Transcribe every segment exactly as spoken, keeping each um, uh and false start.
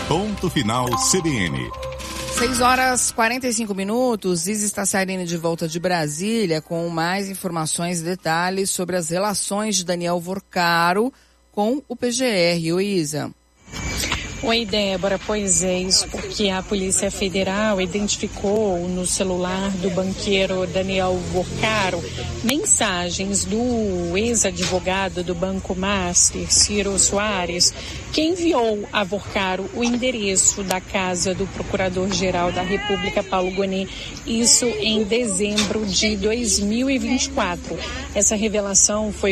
Ponto Final C B N. seis horas e quarenta e cinco minutos, Isa Staciarini de volta de Brasília com mais informações e detalhes sobre as relações de Daniel Vorcaro com o P G R. Oi, Isa. Oi, Débora. Pois é, isso porque a Polícia Federal identificou no celular do banqueiro Daniel Vorcaro mensagens do ex-advogado do Banco Master, Ciro Soares, que enviou a Vorcaro o endereço da casa do Procurador-Geral da República, Paulo Gonet, isso em dezembro de dois mil e vinte e quatro. Essa revelação foi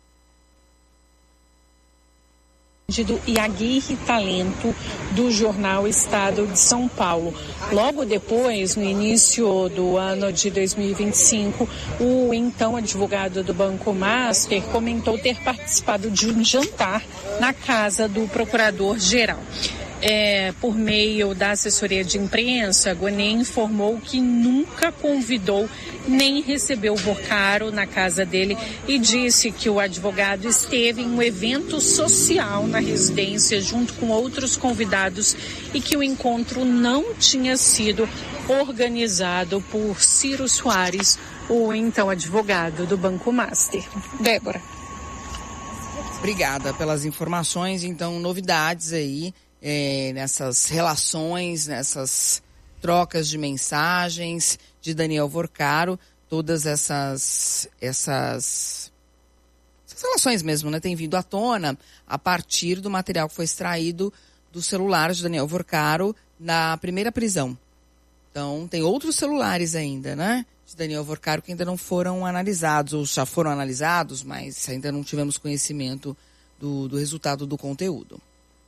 do Iaguirre Talento, do jornal Estado de São Paulo. Logo depois, no início do ano de dois mil e vinte e cinco, o então advogado do Banco Master comentou ter participado de um jantar na casa do Procurador-Geral. É, por meio da assessoria de imprensa, Gonet informou que nunca convidou nem recebeu Vorcaro na casa dele e disse que o advogado esteve em um evento social na residência junto com outros convidados e que o encontro não tinha sido organizado por Ciro Soares, o então advogado do Banco Master. Débora. Obrigada pelas informações. Então, novidades aí É, nessas relações, nessas trocas de mensagens de Daniel Vorcaro, todas essas, essas, essas relações mesmo, né, têm vindo à tona a partir do material que foi extraído do celular de Daniel Vorcaro na primeira prisão. Então, tem outros celulares ainda, né, de Daniel Vorcaro que ainda não foram analisados, ou já foram analisados, mas ainda não tivemos conhecimento do, do resultado do conteúdo.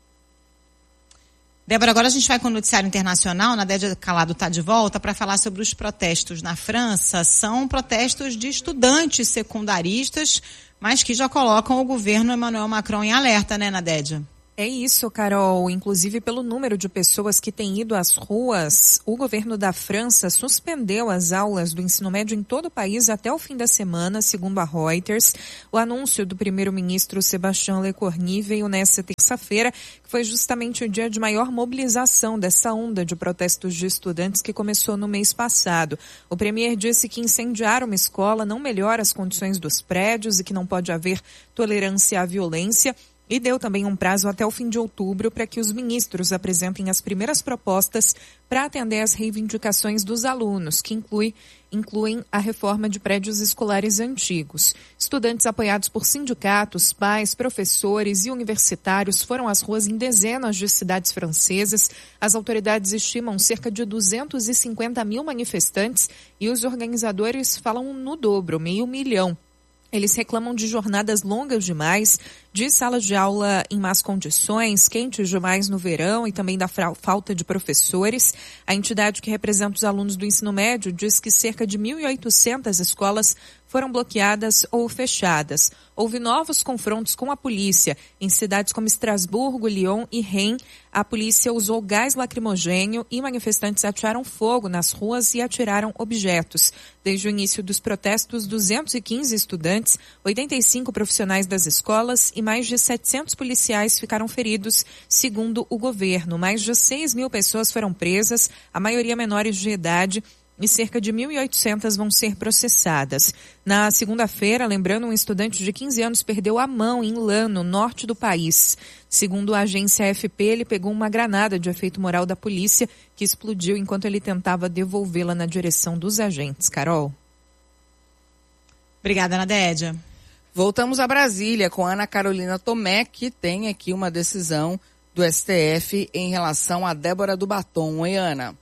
Débora, agora a gente vai com o noticiário internacional. Nadédia Calado está de volta para falar sobre os protestos na França. São protestos de estudantes secundaristas, mas que já colocam o governo Emmanuel Macron em alerta, né, Nadédia? É isso, Carol. Inclusive, pelo número de pessoas que têm ido às ruas, o governo da França suspendeu as aulas do ensino médio em todo o país até o fim da semana, segundo a Reuters. O anúncio do primeiro-ministro Sébastien Lecornu veio nesta terça-feira, que foi justamente o dia de maior mobilização dessa onda de protestos de estudantes que começou no mês passado. O premier disse que incendiar uma escola não melhora as condições dos prédios e que não pode haver tolerância à violência. E deu também um prazo até o fim de outubro para que os ministros apresentem as primeiras propostas para atender às reivindicações dos alunos, que inclui, incluem a reforma de prédios escolares antigos. Estudantes apoiados por sindicatos, pais, professores e universitários foram às ruas em dezenas de cidades francesas. As autoridades estimam cerca de duzentos e cinquenta mil manifestantes e os organizadores falam no dobro, meio milhão. Eles reclamam de jornadas longas demais, de salas de aula em más condições, quentes demais no verão e também da falta de professores. A entidade que representa os alunos do ensino médio diz que cerca de mil e oitocentas escolas foram bloqueadas ou fechadas. Houve novos confrontos com a polícia. Em cidades como Estrasburgo, Lyon e Rennes, a polícia usou gás lacrimogênio e manifestantes atearam fogo nas ruas e atiraram objetos. Desde o início dos protestos, duzentos e quinze estudantes, oitenta e cinco profissionais das escolas e mais de setecentos policiais ficaram feridos, segundo o governo. Mais de seis mil pessoas foram presas, a maioria menores de idade, e cerca de mil e oitocentas vão ser processadas. Na segunda-feira, lembrando, um estudante de quinze anos perdeu a mão em Lan, no norte do país. Segundo a agência A F P, ele pegou uma granada de efeito moral da polícia que explodiu enquanto ele tentava devolvê-la na direção dos agentes. Carol. Obrigada, Nadédia. Voltamos a Brasília com Ana Carolina Tomé, que tem aqui uma decisão do S T F em relação a Débora do Batom. Oi, Ana.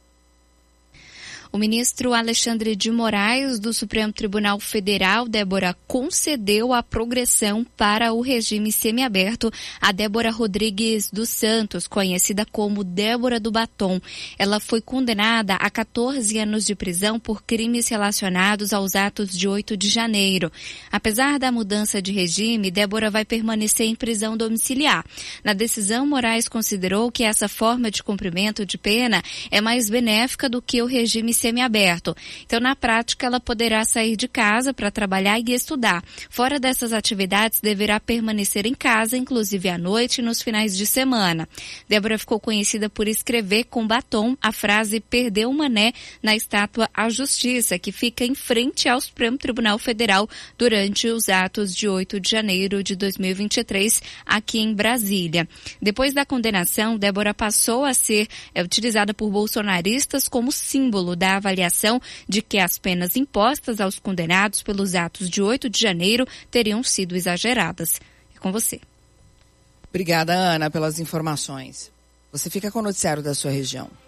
O ministro Alexandre de Moraes, do Supremo Tribunal Federal, Débora, concedeu a progressão para o regime semiaberto a Débora Rodrigues dos Santos, conhecida como Débora do Batom. Ela foi condenada a quatorze anos de prisão por crimes relacionados aos atos de oito de janeiro. Apesar da mudança de regime, Débora vai permanecer em prisão domiciliar. Na decisão, Moraes considerou que essa forma de cumprimento de pena é mais benéfica do que o regime semiaberto. Então, na prática, ela poderá sair de casa para trabalhar e estudar. Fora dessas atividades, deverá permanecer em casa, inclusive à noite e nos finais de semana. Débora ficou conhecida por escrever com batom a frase "perdeu o mané" na estátua à Justiça, que fica em frente ao Supremo Tribunal Federal durante os atos de oito de janeiro de dois mil e vinte e três, aqui em Brasília. Depois da condenação, Débora passou a ser é, utilizada por bolsonaristas como símbolo da avaliação de que as penas impostas aos condenados pelos atos de oito de janeiro teriam sido exageradas. É com você. Obrigada, Ana, pelas informações. Você fica com o noticiário da sua região.